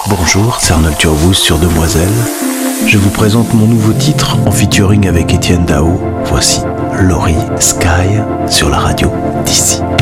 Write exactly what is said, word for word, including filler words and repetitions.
Bonjour, c'est Arnold Turbouz sur Demoiselle. Je vous présente mon nouveau titre en featuring avec Etienne Dao. Voici Laurie Sky sur la radio d'ici.